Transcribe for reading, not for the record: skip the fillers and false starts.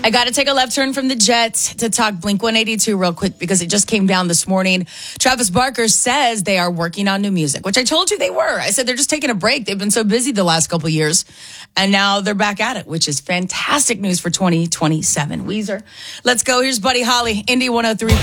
I got to take a left turn from the Jets to talk Blink-182 real quick because it just came down this morning. Travis Barker says they are working on new music, which I told you they were. I said they're just taking a break. They've been so busy the last couple years, and now they're back at it, which is fantastic news for 2027. Weezer. Let's go. Here's Buddy Holly, Indy 103.